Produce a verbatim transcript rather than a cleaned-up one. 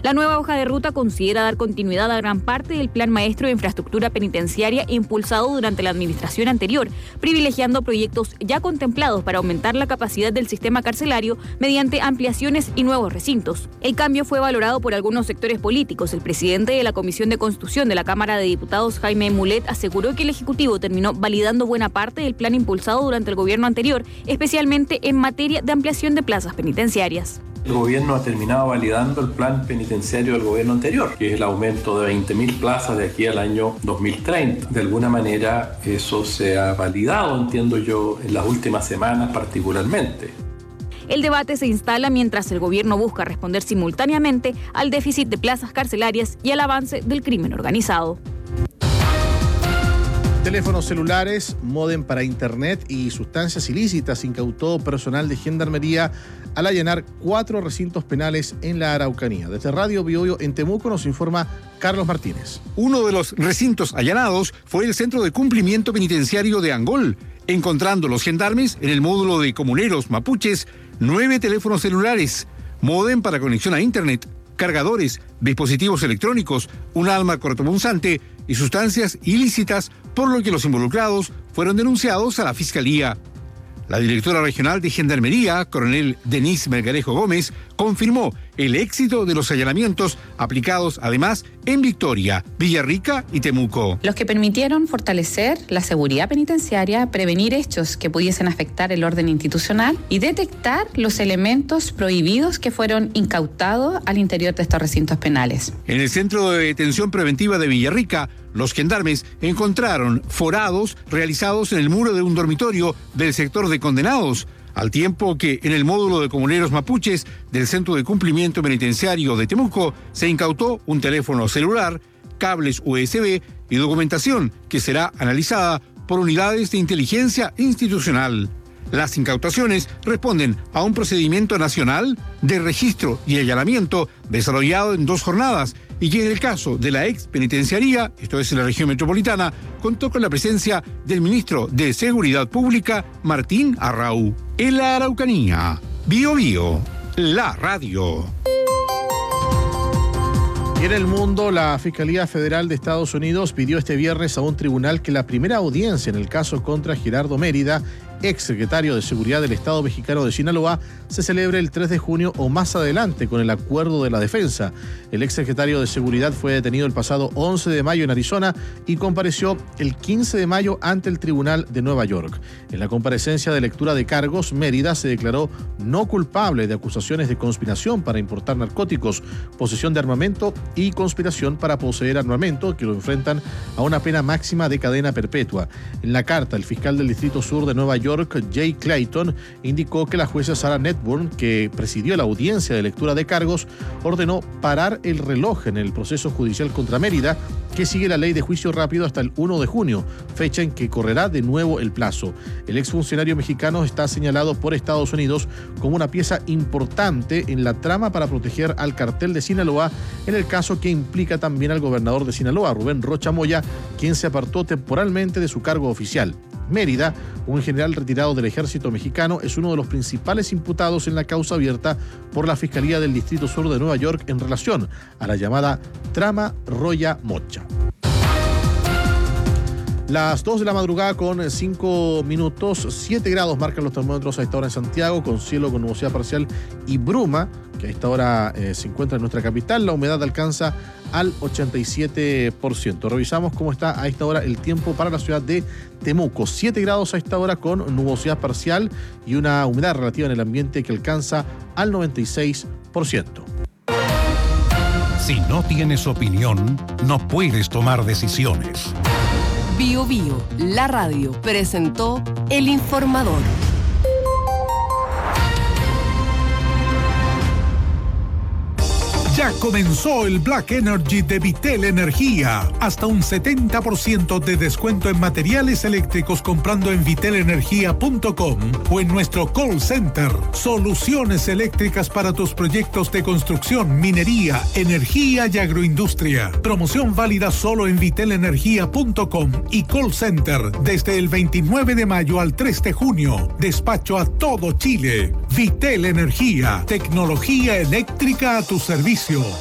La nueva hoja de ruta considera dar continuidad a gran parte del Plan Maestro de Infraestructura Penitenciaria impulsado durante la administración anterior, privilegiando proyectos ya contemplados para aumentar la capacidad del sistema carcelario mediante ampliaciones y nuevos recintos. El cambio fue valorado por algunos sectores políticos. El presidente de la Comisión de Constitución de la Cámara de Diputados, Jaime Mulet, aseguró que el Ejecutivo terminó validando buena parte del plan impulsado durante el gobierno anterior, especialmente en materia de ampliación de plazas penitenciarias. El gobierno ha terminado validando el plan penitenciario del gobierno anterior, que es el aumento de veinte mil plazas de aquí al año dos mil treinta. De alguna manera eso se ha validado, entiendo yo, en las últimas semanas particularmente. El debate se instala mientras el gobierno busca responder simultáneamente al déficit de plazas carcelarias y al avance del crimen organizado. Teléfonos celulares, módem para internet y sustancias ilícitas incautó personal de Gendarmería al allanar cuatro recintos penales en la Araucanía. Desde Radio Biobío en Temuco nos informa Carlos Martínez. Uno de los recintos allanados fue el Centro de Cumplimiento Penitenciario de Angol, encontrando los gendarmes en el módulo de comuneros mapuches nueve teléfonos celulares, módem para conexión a internet, cargadores, dispositivos electrónicos, un arma cortopunzante y sustancias ilícitas, por lo que los involucrados fueron denunciados a la Fiscalía. La directora regional de Gendarmería, coronel Denise Melgarejo Gómez, confirmó el éxito de los allanamientos aplicados además en Victoria, Villarrica y Temuco. Los que permitieron fortalecer la seguridad penitenciaria, prevenir hechos que pudiesen afectar el orden institucional y detectar los elementos prohibidos que fueron incautados al interior de estos recintos penales. En el Centro de Detención Preventiva de Villarrica, los gendarmes encontraron forados realizados en el muro de un dormitorio del sector de condenados, al tiempo que en el módulo de comuneros mapuches del Centro de Cumplimiento Penitenciario de Temuco se incautó un teléfono celular, cables U S B y documentación que será analizada por unidades de inteligencia institucional. Las incautaciones responden a un procedimiento nacional de registro y allanamiento desarrollado en dos jornadas y que en el caso de la ex penitenciaría, esto es en la región metropolitana, contó con la presencia del ministro de Seguridad Pública, Martín Arrau. En la Araucanía, Biobío, la radio. Y en el mundo, la Fiscalía Federal de Estados Unidos pidió este viernes a un tribunal que la primera audiencia en el caso contra Gerardo Mérida, ex secretario de Seguridad del Estado mexicano de Sinaloa, se celebre el tres de junio o más adelante con el acuerdo de la defensa. El ex secretario de Seguridad fue detenido el pasado once de mayo en Arizona y compareció el quince de mayo ante el Tribunal de Nueva York. En la comparecencia de lectura de cargos, Mérida se declaró no culpable de acusaciones de conspiración para importar narcóticos, posesión de armamento y conspiración para poseer armamento, que lo enfrentan a una pena máxima de cadena perpetua. En la carta, el fiscal del Distrito Sur de Nueva York, Jay Clayton, indicó que la jueza Sarah Netburn, que presidió la audiencia de lectura de cargos, ordenó parar el reloj en el proceso judicial contra Mérida, que sigue la ley de juicio rápido hasta el primero de junio, fecha en que correrá de nuevo el plazo. El exfuncionario mexicano está señalado por Estados Unidos como una pieza importante en la trama para proteger al cartel de Sinaloa, en el caso que implica también al gobernador de Sinaloa, Rubén Rocha Moya, quien se apartó temporalmente de su cargo oficial. Mérida, un general retirado del ejército mexicano, es uno de los principales imputados en la causa abierta por la Fiscalía del Distrito Sur de Nueva York en relación a la llamada Trama Roya Mocha. Las dos de la madrugada con cinco minutos, siete grados marcan los termómetros a esta hora en Santiago, con cielo con nubosidad parcial y bruma, que a esta hora eh, se encuentra en nuestra capital. La humedad alcanza al ochenta y siete por ciento. Revisamos cómo está a esta hora el tiempo para la ciudad de Temuco. siete grados a esta hora con nubosidad parcial y una humedad relativa en el ambiente que alcanza al noventa y seis por ciento. Si no tienes opinión, no puedes tomar decisiones. Biobío, la radio, presentó El Informador. Ya comenzó el Black Energy de Vitel Energía. Hasta un setenta por ciento de descuento en materiales eléctricos comprando en vitel energía punto com o en nuestro call center. Soluciones eléctricas para tus proyectos de construcción, minería, energía y agroindustria. Promoción válida solo en vitel energía punto com y call center desde el veintinueve de mayo al tres de junio. Despacho a todo Chile. Vitel Energía. Tecnología eléctrica a tu servicio.